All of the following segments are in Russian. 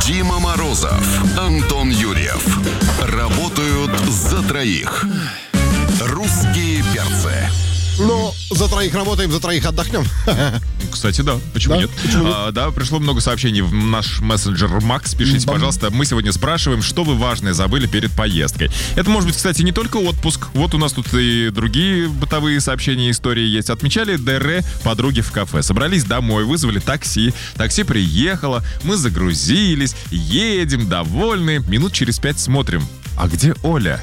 Дима Морозов, Антон Юрьев. Работают за троих. Русские перцы. Ну, за троих работаем, за троих отдохнем. Кстати, да. Почему нет? Да, пришло много сообщений в наш мессенджер Макс. Пишите, пожалуйста. Мы сегодня спрашиваем, что вы важное забыли перед поездкой. Это может быть, кстати, не только отпуск. Вот у нас тут и другие бытовые сообщения, истории есть. Отмечали ДР подруги в кафе. Собрались домой, вызвали такси. Такси приехало, мы загрузились, едем, довольны. Минут через 5 смотрим. А где Оля?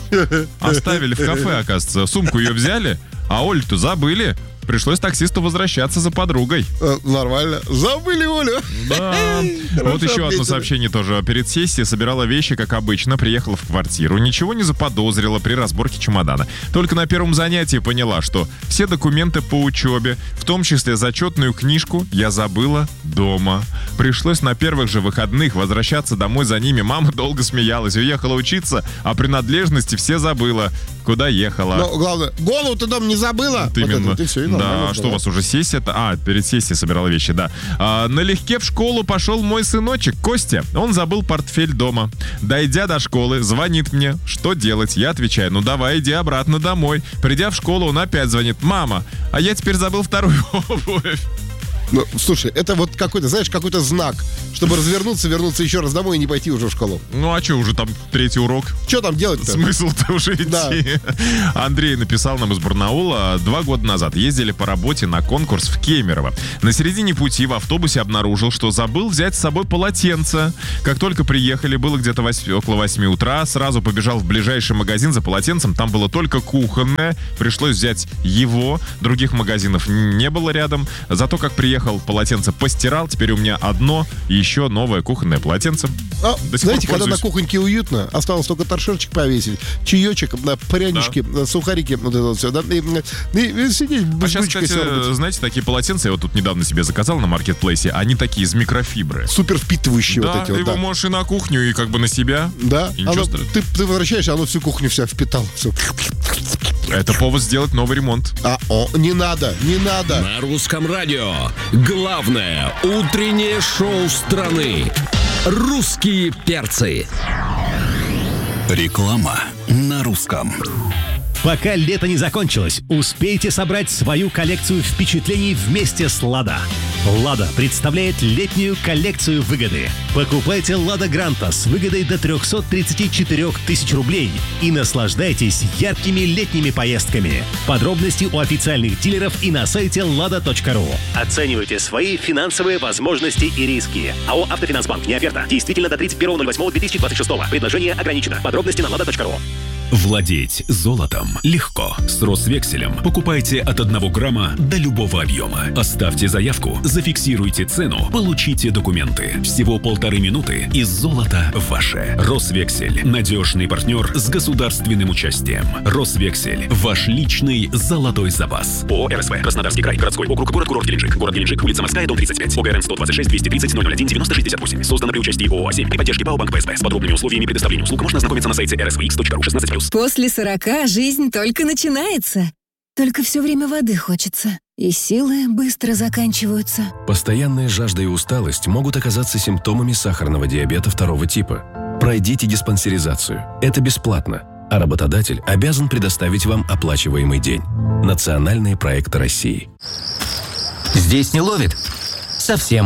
Оставили в кафе, оказывается. Сумку ее взяли, а Олю-то забыли. Пришлось таксисту возвращаться за подругой. Нормально. Забыли Олю. Да. Вот еще одно сообщение тоже. Перед сессией собирала вещи, как обычно, приехала в квартиру. Ничего не заподозрила при разборке чемодана. Только на первом занятии поняла, что все документы по учебе, в том числе зачетную книжку, я забыла дома. Пришлось на первых же выходных возвращаться домой за ними. Мама долго смеялась. Уехала учиться, а принадлежности все забыла. Куда ехала. Но главное, голову ты дома не забыла? Вот именно. Вот это, все, да, что у вас уже сессия-то? Перед сессией собирала вещи, да. Налегке в школу пошел мой сыночек Костя. Он забыл портфель дома. Дойдя до школы, звонит мне. Что делать? Я отвечаю, давай, иди обратно домой. Придя в школу, он опять звонит. Мама, а я теперь забыл вторую обувь. Ну, слушай, это вот какой-то, знаешь, какой-то знак, чтобы развернуться, вернуться еще раз домой и не пойти уже в школу. Ну, а что, уже там третий урок? Что там делать-то? Смысл-то уже идти. Да. Андрей написал нам из Барнаула. 2 года назад ездили по работе на конкурс в Кемерово. На середине пути в автобусе обнаружил, что забыл взять с собой полотенце. Как только приехали, было где-то около 8 утра, сразу побежал в ближайший магазин за полотенцем. Там было только кухонное. Пришлось взять его. Других магазинов не было рядом. Зато как приехал, полотенце постирал, теперь у меня одно и еще новое кухонное полотенце. Знаете, когда на кухоньке уютно, осталось только торшерчик повесить, чаечек, прянички, сухарики, вот это вот все, да, и сидеть без сейчас, кстати, знаете, такие полотенца, я вот тут недавно себе заказал на маркетплейсе, они такие из микрофибры. Супер впитывающие, да, вот эти вот, его можешь и на кухню, и как бы на себя. Да, ты возвращаешься, оно всю кухню вся впитало, все. Это повод сделать новый ремонт. Не надо. На русском радио главное утреннее шоу страны. Русские перцы. Реклама на русском. Пока лето не закончилось, успейте собрать свою коллекцию впечатлений вместе с «Лада». «Лада» представляет летнюю коллекцию выгоды. Покупайте «Лада Гранта» с выгодой до 334 тысяч рублей и наслаждайтесь яркими летними поездками. Подробности у официальных дилеров и на сайте lada.ru. Оценивайте свои финансовые возможности и риски. АО «Автофинансбанк». Не оферта. Действительно до 31.08.2026. Предложение ограничено. Подробности на lada.ru. Владеть золотом легко. С Росвекселем покупайте от 1 грамма до любого объема. Оставьте заявку, зафиксируйте цену, получите документы. Всего 1,5 минуты и золото ваше. Росвексель – надежный партнер с государственным участием. Росвексель – ваш личный золотой запас. ООО «РСВ». Краснодарский край. Городской округ. Город Геленджик. Город Геленджик. Улица Морская, дом 35. ОГРН 126 230 001 9068. Создано при участии ООО «7» при поддержке ПАО «Банк ПСБ». С подробными условиями предоставления услуг можно ознакомиться на сайте rsvx.ru 16+. После 40 жизнь только начинается. Только все время воды хочется. И силы быстро заканчиваются. Постоянная жажда и усталость могут оказаться симптомами сахарного диабета 2 типа. Пройдите диспансеризацию. Это бесплатно. А работодатель обязан предоставить вам оплачиваемый день. Национальные проекты России. Здесь не ловит? Совсем.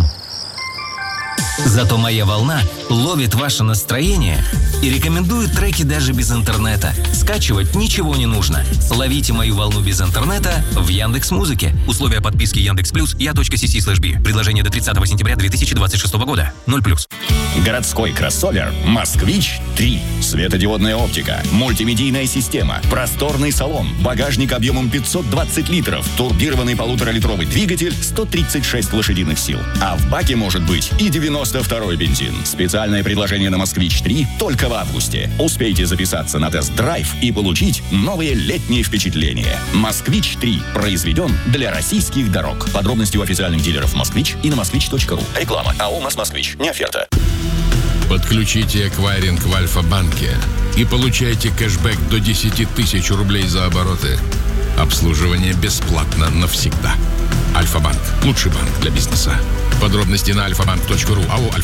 Зато «Моя волна» ловит ваше настроение и рекомендует треки даже без интернета. Скачивать ничего не нужно. Ловите «Мою волну» без интернета в Яндекс.Музыке. Условия подписки Яндекс.Плюс я.cc/b. Предложение до 30 сентября 2026 года. 0+. Городской кроссовер «Москвич-3». Светодиодная оптика, мультимедийная система, просторный салон, багажник объемом 520 литров, турбированный 1,5-литровый двигатель, 136 лошадиных сил. А в баке может быть и 92-й бензин. Специальное предложение на «Москвич-3» только в августе. Успейте записаться на тест-драйв и получить новые летние впечатления. «Москвич-3» произведен для российских дорог. Подробности у официальных дилеров «Москвич» и на moskvich.ru. Реклама. АО «Москвич». Не оферта. Подключите эквайринг в Альфа-банке и получайте кэшбэк до 10 тысяч рублей за обороты. Обслуживание бесплатно навсегда. Альфа-банк. Лучший банк для бизнеса. Подробности на alfabank.ru. АО «Альфа-банк».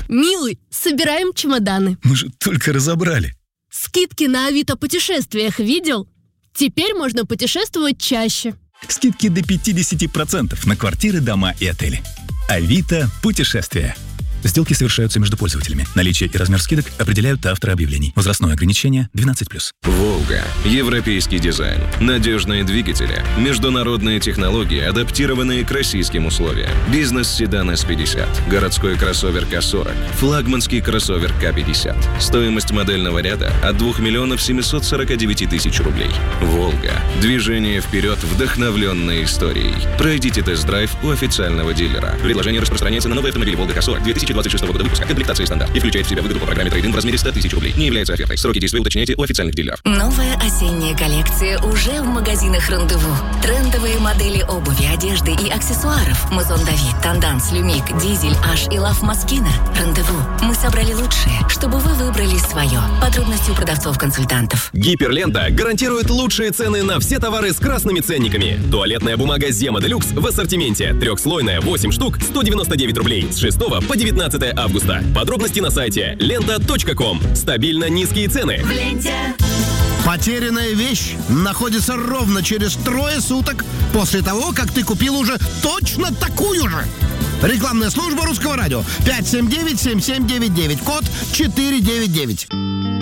Милый, собираем чемоданы. Мы же только разобрали. Скидки на Авито путешествиях видел? Теперь можно путешествовать чаще. Скидки до 50% на квартиры, дома и отели. Авито путешествия. Сделки совершаются между пользователями. Наличие и размер скидок определяют авторы объявлений. Возрастное ограничение 12+. «Волга». Европейский дизайн. Надежные двигатели. Международные технологии, адаптированные к российским условиям. Бизнес-седан S50. Городской кроссовер К40. Флагманский кроссовер К50. Стоимость модельного ряда от 2 миллионов 749 тысяч рублей. «Волга». Движение вперед, вдохновленной историей. Пройдите тест-драйв у официального дилера. Предложение распространяется на новые автомобили «Волга К40» 2026 года выпуска, комплектации стандарт, и включает в себя выгоду по программе трейд-ин в размере 100 тысяч рублей. Не является офертой. Сроки действия уточняйте у официальных дилеров. Новая осенняя коллекция уже в магазинах «Рандеву». Трендовые модели обуви, одежды и аксессуаров. Мазон Давид, Танданс, Люмик, Дизель, Аш и Лав Москина. «Рандеву». Мы собрали лучшее, чтобы вы выбрали свое. Подробности у продавцов-консультантов. Гиперлента гарантирует лучшие цены на все товары с красными ценниками. Туалетная бумага Зема Делюкс в ассортименте. Трехслойная, 8 штук, 199 рублей. С 6 по 19 августа. Подробности на сайте lenta.com. Стабильно низкие цены. В ленте. Потерянная вещь находится ровно через 3 суток после того, как ты купил уже точно такую же. Рекламная служба Русского радио. 579-7799. Код 499.